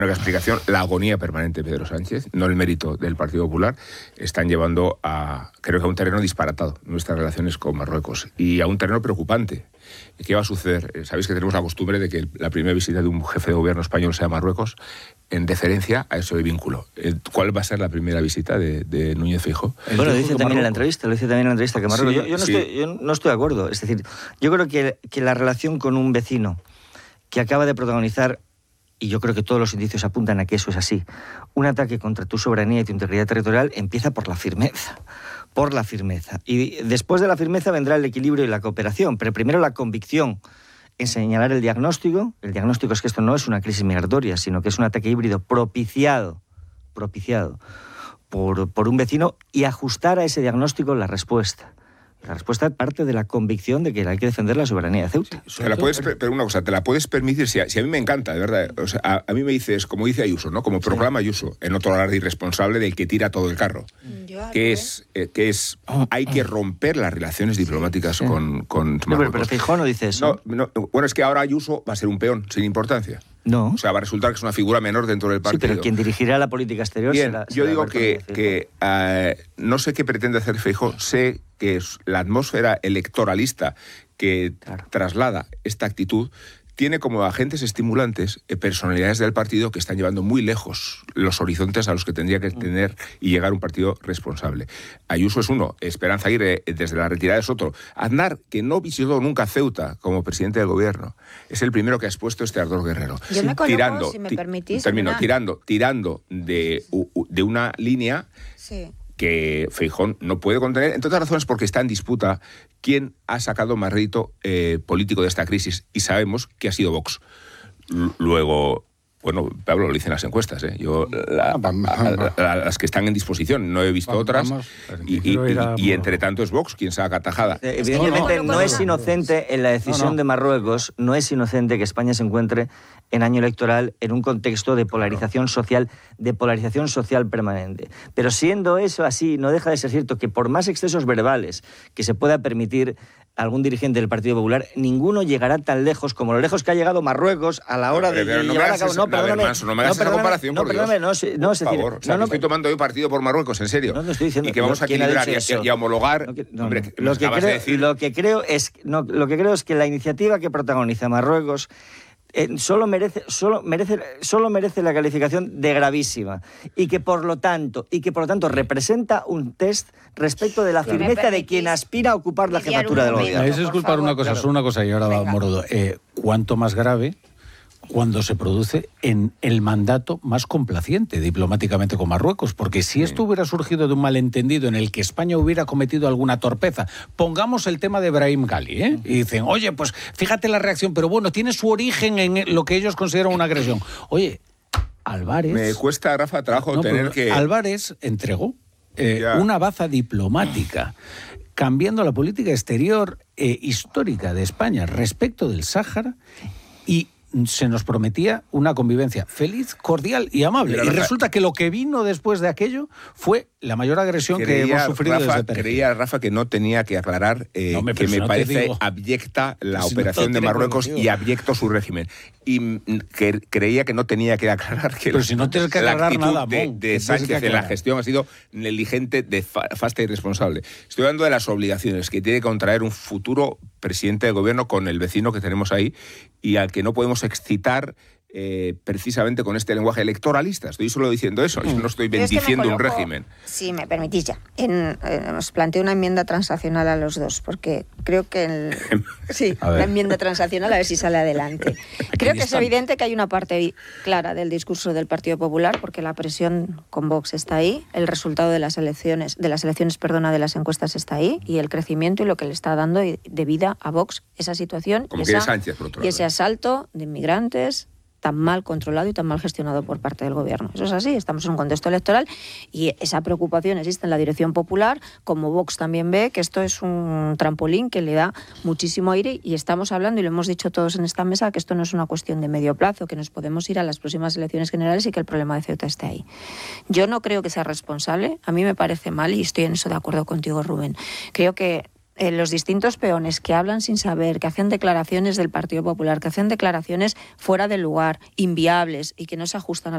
única explicación, la agonía permanente de Pedro Sánchez, no el mérito del Partido Popular, están llevando creo que a un terreno disparatado nuestras relaciones con Marruecos y a un terreno preocupante. ¿Qué va a suceder? Sabéis que tenemos la costumbre de que la primera visita de un jefe de gobierno español sea a Marruecos en deferencia a eso de vínculo. ¿Cuál va a ser la primera visita de Núñez Feijóo? Bueno, lo dice también en la entrevista, que Marruecos... Sí, yo no estoy de acuerdo. Es decir, yo creo que la relación con un vecino que acaba de protagonizar, y yo creo que todos los indicios apuntan a que eso es así, un ataque contra tu soberanía y tu integridad territorial empieza por la firmeza. Por la firmeza. Y después de la firmeza vendrá el equilibrio y la cooperación, pero primero la convicción en señalar el diagnóstico. El diagnóstico es que esto no es una crisis migratoria, sino que es un ataque híbrido propiciado por un vecino, y ajustar a ese diagnóstico la respuesta. La respuesta parte de la convicción de que hay que defender la soberanía de Ceuta. Sí, pero una cosa, te la puedes permitir, si a mí me encanta, de verdad. O sea, a mí me dices, como dice Ayuso, ¿no? Como proclama Ayuso, en otro alarde irresponsable del que tira todo el carro. Que es hay que romper las relaciones diplomáticas con Marruecos. Pero Feijóo no dice eso. Bueno, es que ahora Ayuso va a ser un peón, sin importancia. No. O sea, va a resultar que es una figura menor dentro del partido. Sí, pero quien dirigirá la política exterior será yo digo que no sé qué pretende hacer Feijóo, sé que la atmósfera electoralista que traslada esta actitud tiene como agentes estimulantes personalidades del partido que están llevando muy lejos los horizontes a los que tendría que tener y llegar un partido responsable. Ayuso es uno, Esperanza Aguirre desde la retirada es otro. Aznar, que no visitó nunca Ceuta como presidente del gobierno, es el primero que ha expuesto este ardor guerrero. Yo me coloco, si me permitís... Tirando de una línea... Sí. Que Feijóo no puede contener, entre otras razones porque está en disputa quién ha sacado más rédito político de esta crisis, y sabemos que ha sido Vox. Luego, bueno, Pablo, lo dicen las encuestas, yo las que están en disposición, no he visto otras, y entre tanto es Vox quien saca tajada. Evidentemente no es inocente en la decisión de Marruecos, no es inocente que España se encuentre en año electoral en un contexto de polarización social permanente. Pero siendo eso así, no deja de ser cierto que por más excesos verbales que se pueda permitir algún dirigente del Partido Popular, ninguno llegará tan lejos como lo lejos que ha llegado Marruecos a la hora de llevar a cabo... No me hagas esa comparación, por Dios. Por favor, estoy tomando yo partido por Marruecos, en serio. No estoy diciendo... Y que vamos a equilibrar y a homologar... Lo que creo es que la iniciativa que protagoniza Marruecos solo merece la calificación de gravísima, y que por lo tanto representa un test respecto de la firmeza de quien aspira a ocupar la jefatura del gobierno. Es disculpar una cosa, solo una cosa, y ahora va Morodo. ¿Cuánto más grave cuando se produce en el mandato más complaciente diplomáticamente con Marruecos? Porque si esto hubiera surgido de un malentendido en el que España hubiera cometido alguna torpeza, pongamos el tema de Brahim Gali, y dicen, oye, pues fíjate la reacción, pero bueno, tiene su origen en lo que ellos consideran una agresión. Oye, Álvarez... Me cuesta, Rafa, trabajo tener que... Álvarez entregó una baza diplomática cambiando la política exterior histórica de España respecto del Sáhara, y se nos prometía una convivencia feliz, cordial y amable. Y resulta que lo que vino después de aquello fue la mayor agresión que hemos sufrido desde Perejil. Creía, Rafa, que no tenía que aclarar que me parece abyecta la operación de Marruecos y abyecto su régimen. Y que creía que no tenía que aclarar que pero si no tienes que aclarar nada, de Sánchez en la gestión ha sido negligente, nefasta y irresponsable. Estoy hablando de las obligaciones que tiene que contraer un futuro presidente de gobierno con el vecino que tenemos ahí, y al que no podemos excitar precisamente con este lenguaje electoralista. Estoy solo diciendo eso, yo no estoy bendiciendo un régimen. Si me permitís ya, os planteo una enmienda transaccional a los dos, porque creo que la enmienda transaccional, a ver si sale adelante. Creo que es evidente que hay una parte clara del discurso del Partido Popular, porque la presión con Vox está ahí, el resultado de las elecciones, de las encuestas está ahí, y el crecimiento y lo que le está dando de vida a Vox esa situación como quiere Sánchez, por otro lado, y ese asalto de inmigrantes tan mal controlado y tan mal gestionado por parte del gobierno. Eso es así, estamos en un contexto electoral y esa preocupación existe en la dirección popular, como Vox también ve que esto es un trampolín que le da muchísimo aire, y estamos hablando, y lo hemos dicho todos en esta mesa, que esto no es una cuestión de medio plazo, que nos podemos ir a las próximas elecciones generales y que el problema de Ceuta esté ahí. Yo no creo que sea responsable, a mí me parece mal, y estoy en eso de acuerdo contigo, Rubén. Creo que los distintos peones que hablan sin saber, que hacen declaraciones del Partido Popular, que hacen declaraciones fuera de lugar, inviables y que no se ajustan a